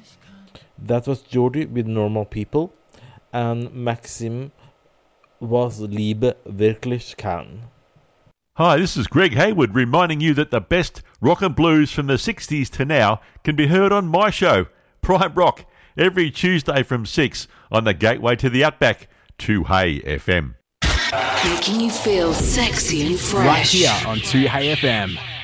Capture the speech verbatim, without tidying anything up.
That was Geordie with Normal People, and Maxim was Liebe wirklich kann. Hi, this is Greg Hayward reminding you that the best rock and blues from the sixties to now can be heard on my show, Prime Rock, every Tuesday from six on the gateway to the Outback, two Hey F M. Making you feel sexy and fresh. Right here on two Hey F M.